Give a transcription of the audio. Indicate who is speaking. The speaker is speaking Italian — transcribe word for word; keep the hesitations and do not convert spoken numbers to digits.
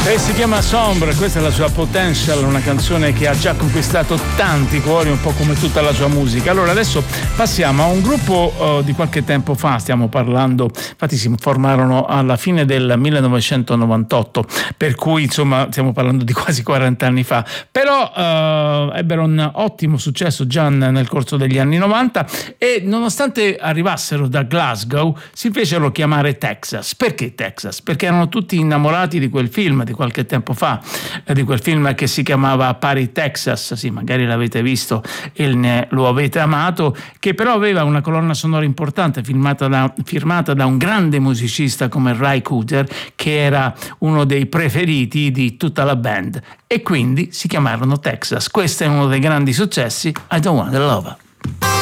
Speaker 1: E si chiama Sombre, questa è la sua Potential, una canzone che ha già conquistato tanti cuori, un po' come tutta la sua musica. Allora adesso passiamo a un gruppo uh, di qualche tempo fa, stiamo parlando, infatti si formarono alla fine del millenovecentonovantotto, per cui insomma stiamo parlando di quasi quaranta anni fa, però uh, ebbero un ottimo successo già nel corso degli anni novanta e nonostante arrivassero da Glasgow si fecero chiamare Texas. Perché Texas? Perché erano tutti innamorati di quel film di qualche tempo fa, eh, di quel film che si chiamava Paris, Texas, sì, magari l'avete visto e ne, lo avete amato, che però aveva una colonna sonora importante filmata da, firmata da un grande musicista come Ry Cooder, che era uno dei preferiti di tutta la band, e quindi si chiamarono Texas. Questo è uno dei grandi successi, I Don't Want the Lover.